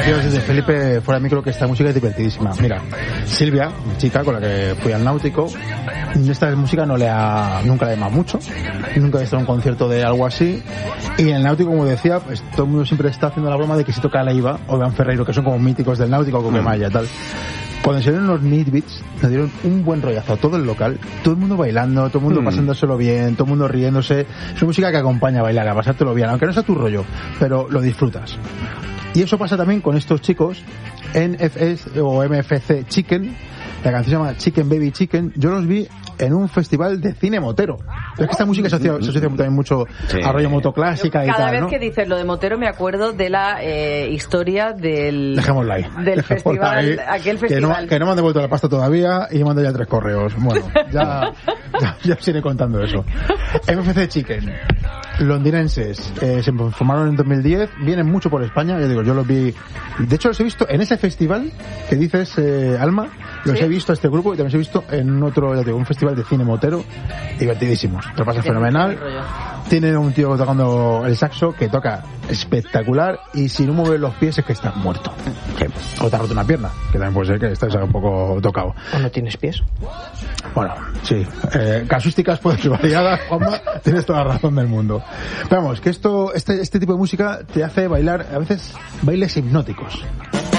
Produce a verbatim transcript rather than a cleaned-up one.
decía desde Felipe fuera de micro que esta música es divertidísima. Mira, Silvia, mi chica con la que fui al Náutico, esta música no le ha, nunca le ha llamado mucho, nunca he visto un concierto de algo así, y en el Náutico, como decía, pues todo el mundo siempre está haciendo la broma de que si toca Leiva o Iván Ferreiro, que son como míticos del Náutico, con Maya y tal. Cuando se dieron los Nitbeats, nos dieron un buen rollazo a todo el local, todo el mundo bailando, todo el mundo mm. pasándoselo bien, todo el mundo riéndose. Es una música que acompaña a bailar, a pasártelo bien, aunque no sea tu rollo, pero lo disfrutas. Y eso pasa también con estos chicos en F S o M F C Chicken. La canción se llama Chicken Baby Chicken. Yo los vi en un festival de cine motero. Pero es que esta música se asocia, se asocia también mucho sí. a rollo motoclásica y tal, Cada vez ¿no? que dices lo de motero me acuerdo de la eh, historia del... Dejémosla ahí. Del Dejémosla festival, ahí. aquel Que festival. no, que no me han devuelto la pasta todavía y me mando ya tres correos. Bueno, ya, ya, ya os iré contando eso. M F C Chicken. Londinenses, eh, se formaron en dos mil diez, vienen mucho por España, yo digo, yo los vi, de hecho los he visto en ese festival que dices, eh, Alma, los ¿Sí? he visto a este grupo y también los he visto en otro, ya digo, un festival de cine motero, divertidísimos, te lo pasa fenomenal, tienen un tío tocando el saxo que toca espectacular y si no mueve los pies es que está muerto, sí. o te ha roto una pierna, que también puede ser que estés un poco tocado. ¿O no tienes pies? Bueno, sí, eh, casuísticas pueden ser variadas, Juanma, tienes toda la razón del mundo. Vamos, que esto, este, este tipo de música te hace bailar, a veces, bailes hipnóticos.